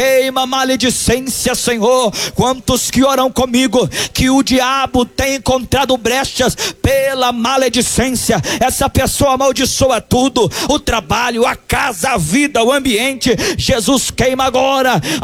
Queima a maledicência, Senhor. Quantos que oram comigo que o diabo tem encontrado brechas pela maledicência? Essa pessoa amaldiçoa tudo: o trabalho, a casa, a vida, o ambiente. Jesus, queima agora